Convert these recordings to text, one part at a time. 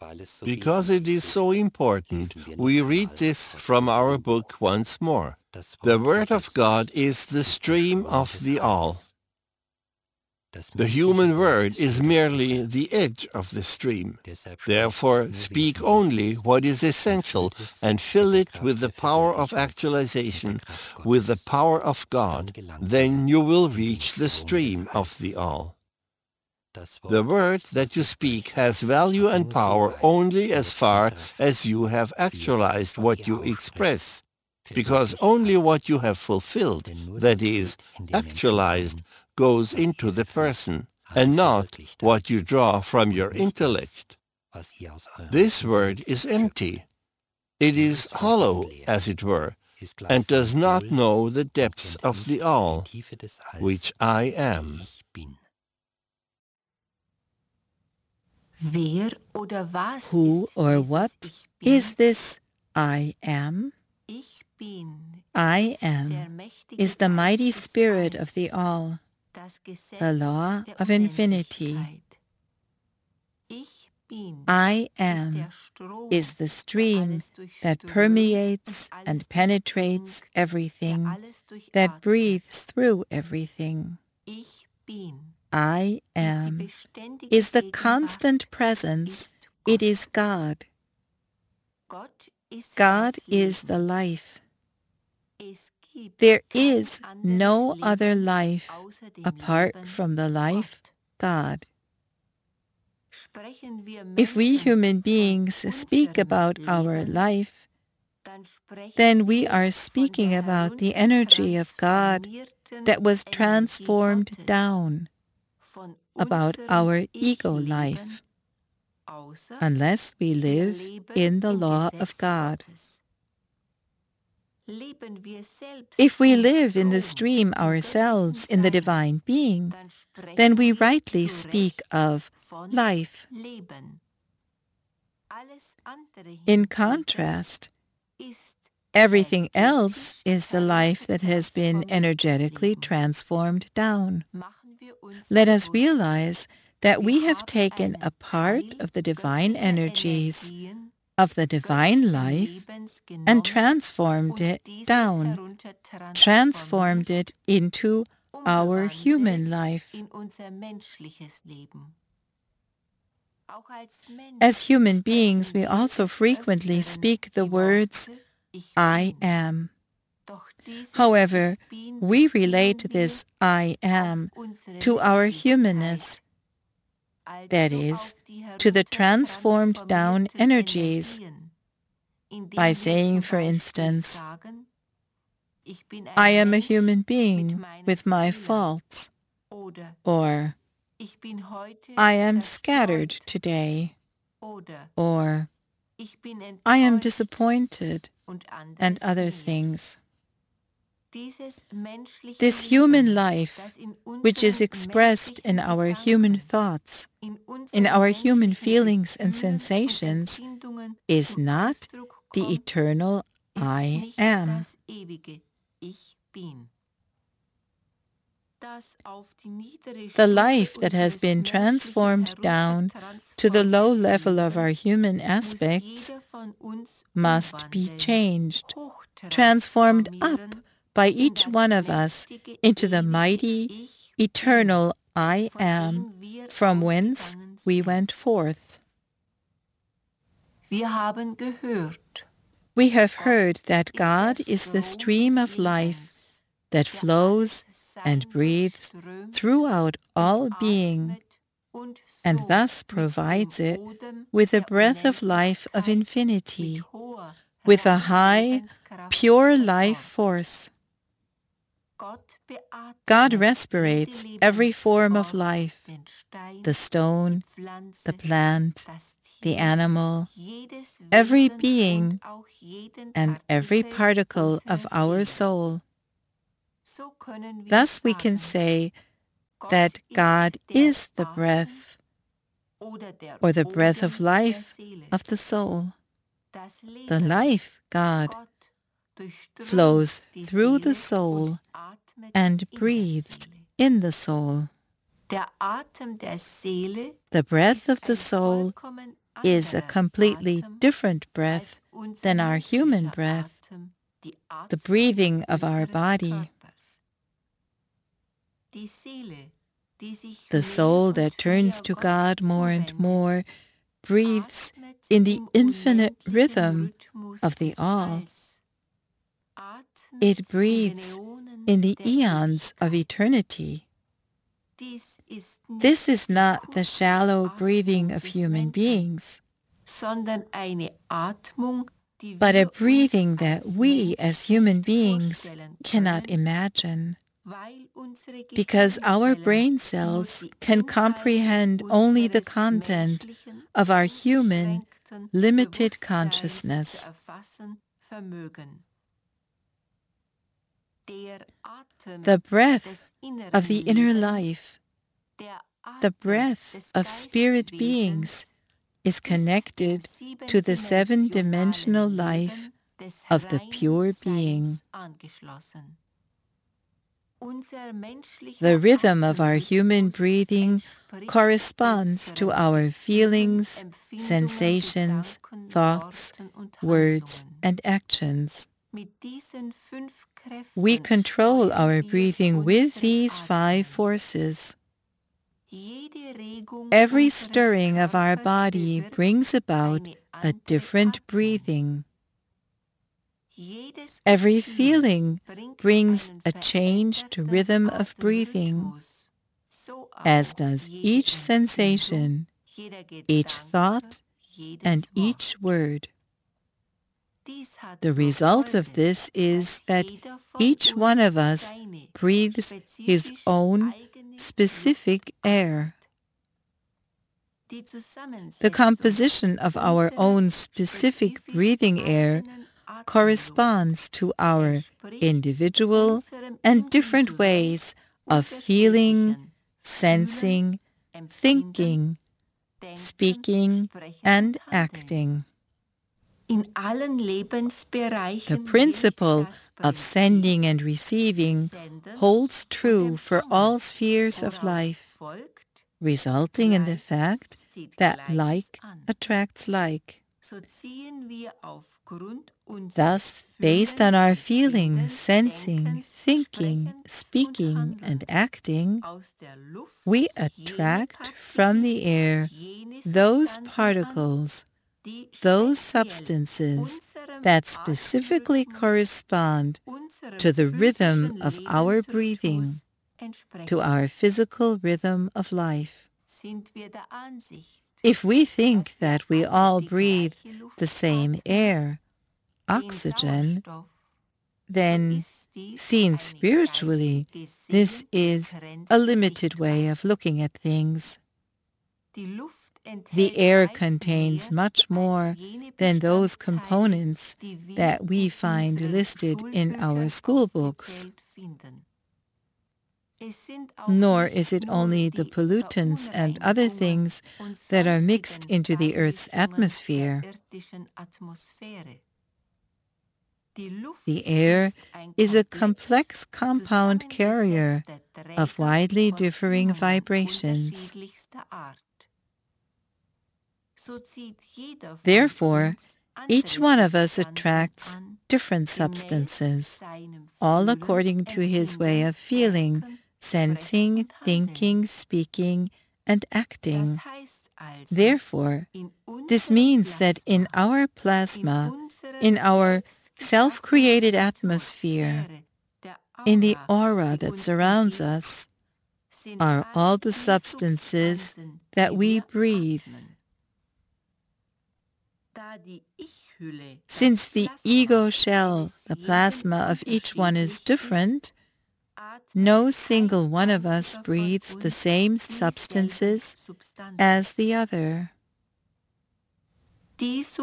Because it is so important, we read this from our book once more. The Word of God is the stream of the all. The human word is merely the edge of the stream. Therefore, speak only what is essential and fill it with the power of actualization, with the power of God. Then you will reach the stream of the all. The word that you speak has value and power only as far as you have actualized what you express, because only what you have fulfilled, that is, actualized, goes into the person, and not what you draw from your intellect. This word is empty. It is hollow, as it were, and does not know the depths of the all, which I am. Who or what is this I am? I am is the mighty spirit of the all, the law of infinity. I am is the stream that permeates and penetrates everything, that breathes through everything. I am is the constant presence. It is God. God is the life. There is no other life apart from the life God. If we human beings speak about our life, then we are speaking about the energy of God that was transformed down, about our ego life, unless we live in the law of God. If we live in the stream ourselves, in the divine being, then we rightly speak of life. In contrast, everything else is the life that has been energetically transformed down. Let us realize that we have taken a part of the divine energies, of the divine life, and transformed it down, transformed it into our human life. As human beings, we also frequently speak the words, I am. However, we relate this I am to our humanness, that is, to the transformed down energies, by saying, for instance, I am a human being with my faults, or I am scattered today, or I am disappointed, and other things. This human life, which is expressed in our human thoughts, in our human feelings and sensations, is not the eternal I am. The life that has been transformed down to the low level of our human aspects must be changed, transformed up by each one of us into the mighty, eternal I am, from whence we went forth. We have heard that God is the stream of life that flows and breathes throughout all being, and thus provides it with a breath of life of infinity, with a high, pure life force. God respirates every form of life, the stone, the plant, the animal, every being, and every particle of our soul. Thus we can say that God is the breath, or the breath of life of the soul. The life God flows through the soul and breathes in the soul. The breath of the soul is a completely different breath than our human breath, the breathing of our body. The soul that turns to God more and more breathes in the infinite rhythm of the All. It breathes in the eons of eternity. This is not the shallow breathing of human beings, but a breathing that we as human beings cannot imagine, because our brain cells can comprehend only the content of our human, limited consciousness. The breath of the inner life, the breath of spirit beings, is connected to the seven-dimensional life of the pure being. The rhythm of our human breathing corresponds to our feelings, sensations, thoughts, words, and actions. We control our breathing with these 5 forces. Every stirring of our body brings about a different breathing. Every feeling brings a changed rhythm of breathing, as does each sensation, each thought, and each word. The result of this is that each one of us breathes his own specific air. The composition of our own specific breathing air corresponds to our individual and different ways of feeling, sensing, thinking, speaking, and acting. The principle of sending and receiving holds true for all spheres of life, resulting in the fact that like attracts like. Thus, based on our feeling, sensing, thinking, speaking, and acting, we attract from the air those particles, those substances that specifically correspond to the rhythm of our breathing, to our physical rhythm of life. If we think that we all breathe the same air, oxygen, then, seen spiritually, this is a limited way of looking at things. The air contains much more than those components that we find listed in our school books. Nor is it only the pollutants and other things that are mixed into the Earth's atmosphere. The air is a complex compound carrier of widely differing vibrations. Therefore, each one of us attracts different substances, all according to his way of feeling, sensing, thinking, speaking, and acting. Therefore, this means that in our plasma, in our self-created atmosphere, in the aura that surrounds us, are all the substances that we breathe. Since the ego shell, the plasma of each one is different, no single one of us breathes the same substances as the other. The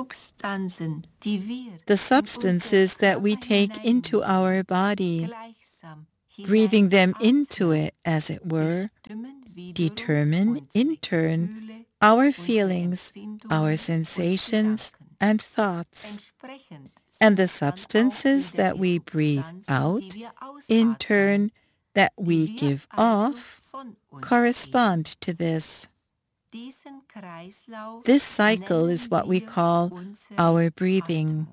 substances that we take into our body, breathing them into it, as it were, determine, in turn, our feelings, our sensations, and thoughts. And the substances that we breathe out, in turn, that we give off, correspond to this. This cycle is what we call our breathing.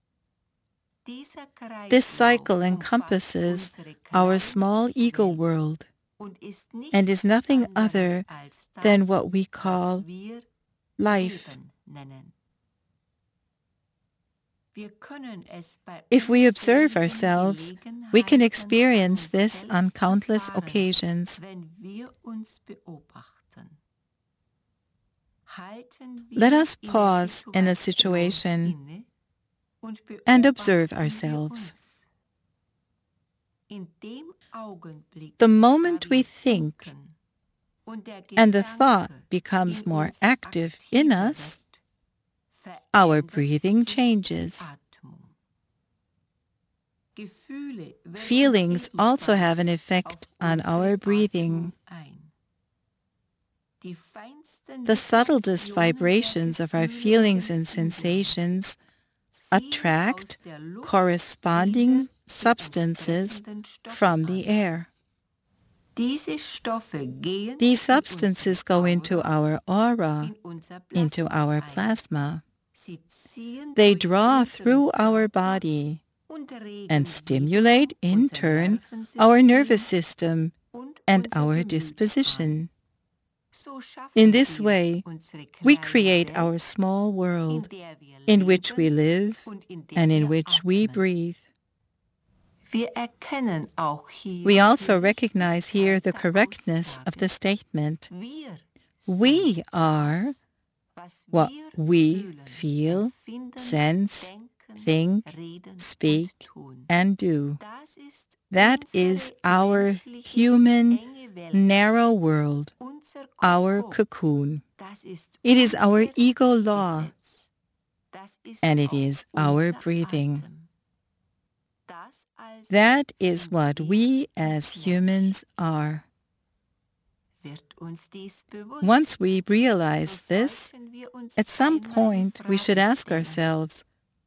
This cycle encompasses our small ego world and is nothing other than what we call life. If we observe ourselves, we can experience this on countless occasions. Let us pause in a situation and observe ourselves. The moment we think and the thought becomes more active in us, our breathing changes. Feelings also have an effect on our breathing. The subtlest vibrations of our feelings and sensations attract corresponding substances from the air. These substances go into our aura, into our plasma. They draw through our body and stimulate, in turn, our nervous system and our disposition. In this way, we create our small world in which we live and in which we breathe. We also recognize here the correctness of the statement. We are what we feel, sense, think, speak, and do. That is our human, narrow world, our cocoon. It is our ego law, and it is our breathing. That is what we as humans are. Once we realize this, at some point we should ask ourselves,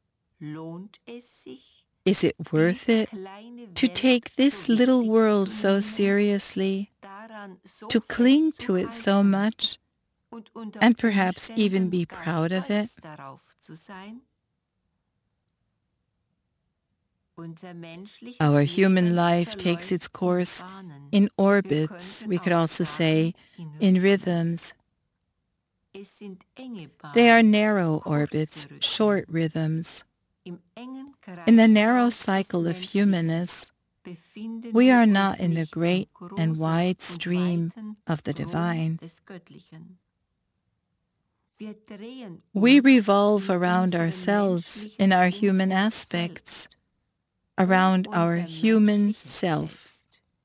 is it worth it to take this little world so seriously, to cling to it so much, and perhaps even be proud of it? Our human life takes its course in orbits, we could also say in rhythms. They are narrow orbits, short rhythms. In the narrow cycle of humanness, we are not in the great and wide stream of the divine. We revolve around ourselves in our human aspects, around our human self.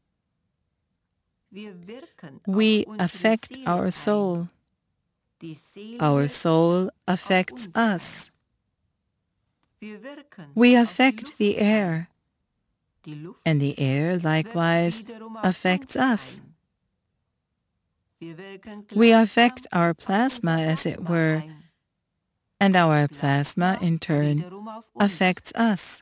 We affect our soul. Our soul affects us. We affect the air, and the air likewise affects us. We affect our plasma, as it were, and our plasma, in turn, affects us.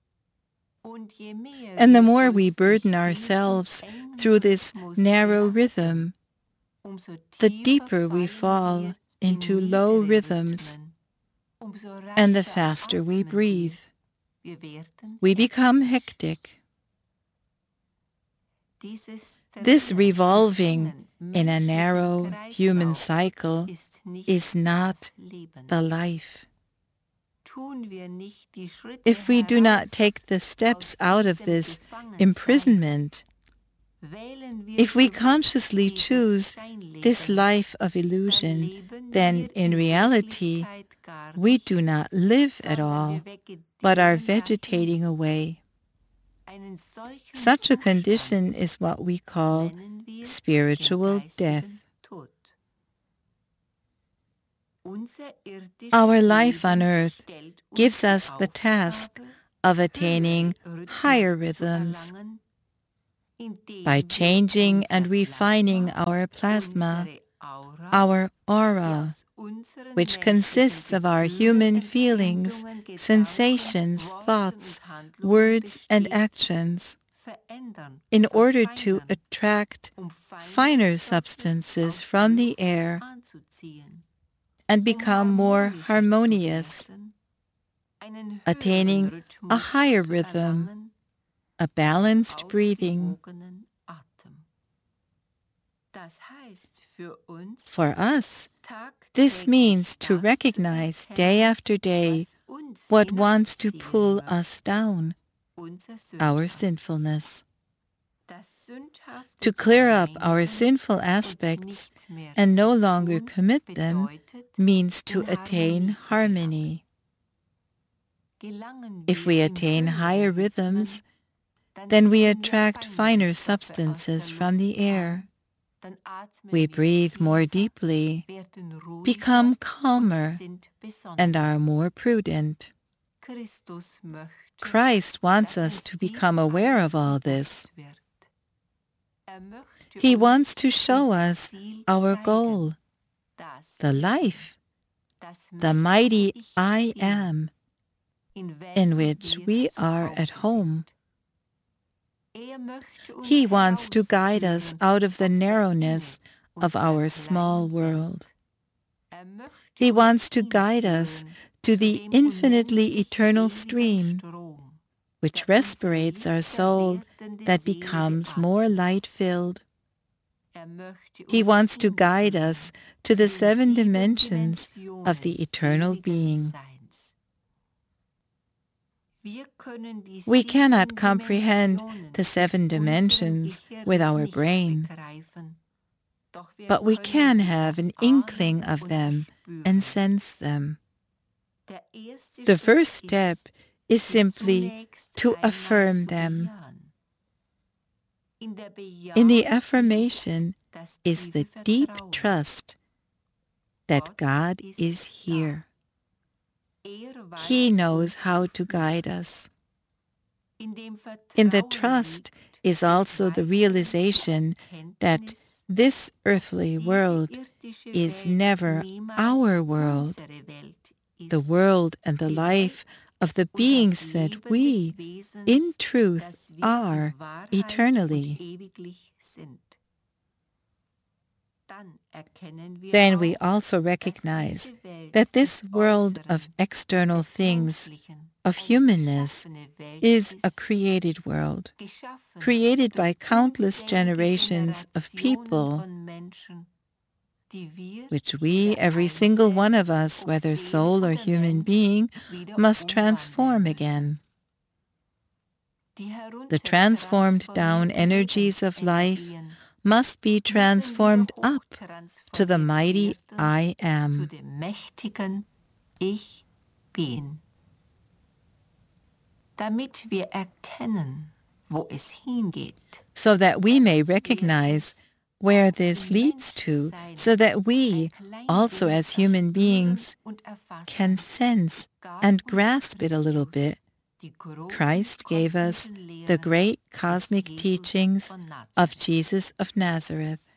And the more we burden ourselves through this narrow rhythm, the deeper we fall into low rhythms, and the faster we breathe. We become hectic. This revolving in a narrow human cycle is not the life. If we do not take the steps out of this imprisonment, if we consciously choose this life of illusion, then in reality, we do not live at all, but are vegetating away. Such a condition is what we call spiritual death. Our life on earth gives us the task of attaining higher rhythms. By changing and refining our plasma, our aura, which consists of our human feelings, sensations, thoughts, words, and actions, in order to attract finer substances from the air and become more harmonious, attaining a higher rhythm, a balanced breathing. For us, this means to recognize day after day what wants to pull us down, our sinfulness. To clear up our sinful aspects and no longer commit them means to attain harmony. If we attain higher rhythms, then we attract finer substances from the air. We breathe more deeply, become calmer, and are more prudent. Christ wants us to become aware of all this. He wants to show us our goal, the life, the mighty I Am, in which we are at home. He wants to guide us out of the narrowness of our small world. He wants to guide us to the infinitely eternal stream, which respirates our soul that becomes more light-filled. He wants to guide us to the 7 dimensions of the eternal being. We cannot comprehend the 7 dimensions with our brain, but we can have an inkling of them and sense them. The first step is simply to affirm them. In the affirmation is the deep trust that God is here. He knows how to guide us. In the trust is also the realization that this earthly world is never our world, the world and the life of the beings that we, in truth, are eternally. Then we also recognize that this world of external things, of humanness, is a created world, created by countless generations of people, which we, every single one of us, whether soul or human being, must transform again. The transformed down energies of life must be transformed up to the mighty I Am. So that we may recognize where this leads to, so that we, also as human beings, can sense and grasp it a little bit. Christ gave us the great cosmic teachings of Jesus of Nazareth.